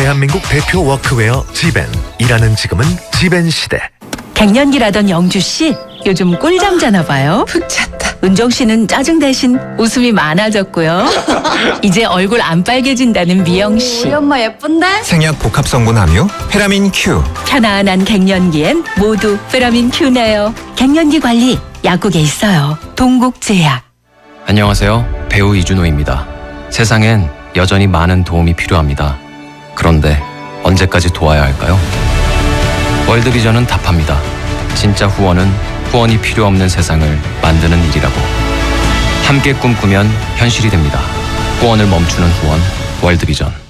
대한민국 대표 워크웨어 지벤. 일하는 지금은 지벤 시대. 갱년기라던 영주씨 요즘 꿀잠 자나 봐요. 푹 잤다. 은정씨는 짜증 대신 웃음이 많아졌고요. 이제 얼굴 안 빨개진다는 미영씨. 우리 엄마 예쁜데? 생약 복합 성분 함유 페라민 Q. 편안한 갱년기엔 모두 페라민 Q네요. 갱년기 관리 약국에 있어요. 동국제약. 안녕하세요. 배우 이준호입니다. 세상엔 여전히 많은 도움이 필요합니다. 그런데 언제까지 도와야 할까요? 월드비전은 답합니다. 진짜 후원은 후원이 필요 없는 세상을 만드는 일이라고. 함께 꿈꾸면 현실이 됩니다. 후원을 멈추는 후원, 월드비전.